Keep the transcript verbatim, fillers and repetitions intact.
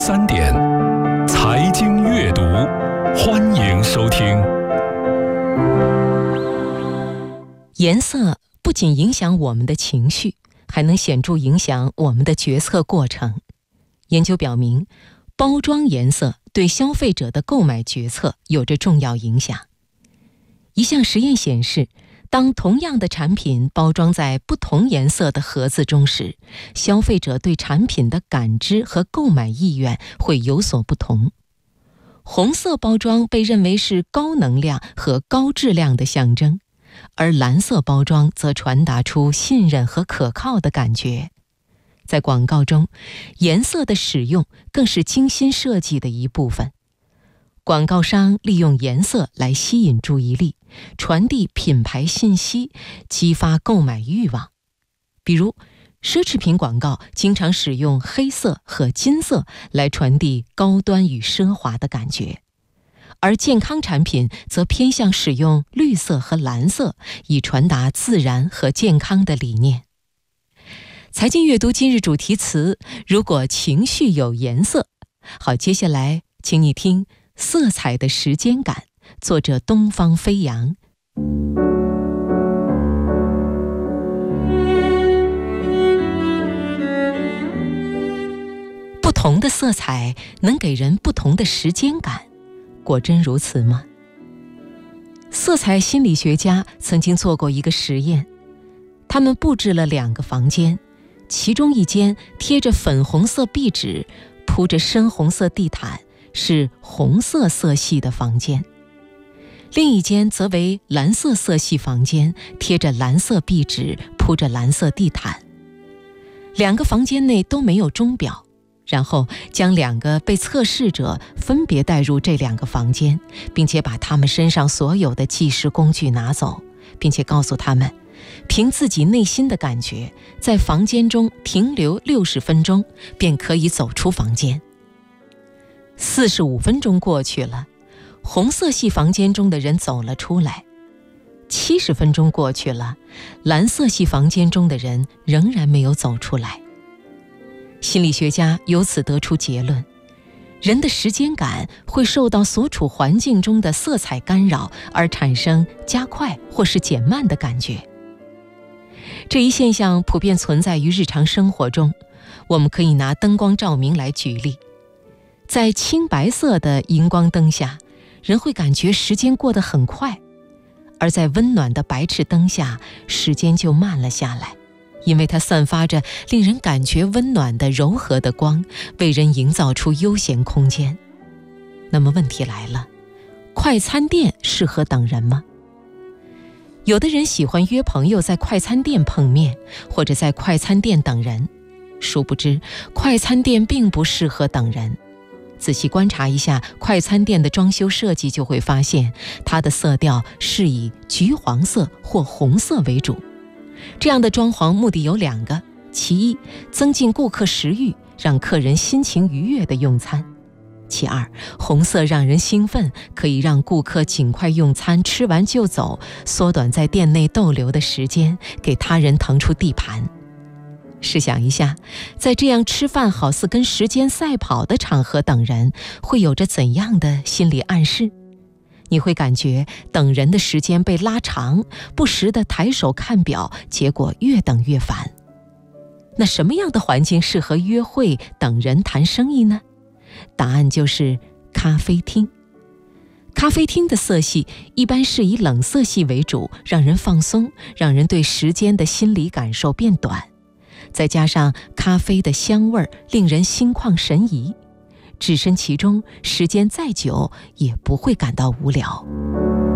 三点，财经阅读，欢迎收听。 颜色不仅影响我们的情绪，还能显著影响我们的决策过程。研究表明，包装颜色对消费者的购买决策有着重要影响。一项实验显示，当同样的产品包装在不同颜色的盒子中时，消费者对产品的感知和购买意愿会有所不同。红色包装被认为是高能量和高质量的象征，而蓝色包装则传达出信任和可靠的感觉。在广告中，颜色的使用更是精心设计的一部分。广告商利用颜色来吸引注意力，传递品牌信息，激发购买欲望。比如，奢侈品广告经常使用黑色和金色来传递高端与奢华的感觉，而健康产品则偏向使用绿色和蓝色，以传达自然和健康的理念。财经阅读今日主题词：如果情绪有颜色。好，接下来请你听色彩的时间感，作者东方飞扬。不同的色彩能给人不同的时间感，果真如此吗？色彩心理学家曾经做过一个实验，他们布置了两个房间，其中一间贴着粉红色壁纸，铺着深红色地毯，是红色色系的房间，另一间则为蓝色色系房间，贴着蓝色壁纸，铺着蓝色地毯。两个房间内都没有钟表，然后将两个被测试者分别带入这两个房间，并且把他们身上所有的计时工具拿走，并且告诉他们，凭自己内心的感觉，在房间中停留六十分钟，便可以走出房间。四十五分钟过去了，红色系房间中的人走了出来。七十分钟过去了，蓝色系房间中的人仍然没有走出来。心理学家由此得出结论，人的时间感会受到所处环境中的色彩干扰，而产生加快或是减慢的感觉。这一现象普遍存在于日常生活中，我们可以拿灯光照明来举例。在青白色的荧光灯下，人会感觉时间过得很快，而在温暖的白炽灯下，时间就慢了下来，因为它散发着令人感觉温暖的柔和的光，为人营造出悠闲空间。那么问题来了，快餐店适合等人吗？有的人喜欢约朋友在快餐店碰面，或者在快餐店等人，殊不知快餐店并不适合等人。仔细观察一下快餐店的装修设计，就会发现它的色调是以橘黄色或红色为主。这样的装潢目的有两个，其一，增进顾客食欲，让客人心情愉悦地用餐；其二，红色让人兴奋，可以让顾客尽快用餐，吃完就走，缩短在店内逗留的时间，给他人腾出地盘。试想一下，在这样吃饭好似跟时间赛跑的场合等人，会有着怎样的心理暗示？你会感觉等人的时间被拉长，不时地抬手看表，结果越等越烦。那什么样的环境适合约会、等人谈生意呢？答案就是咖啡厅。咖啡厅的色系一般是以冷色系为主，让人放松，让人对时间的心理感受变短。再加上咖啡的香味令人心旷神怡，置身其中，时间再久也不会感到无聊。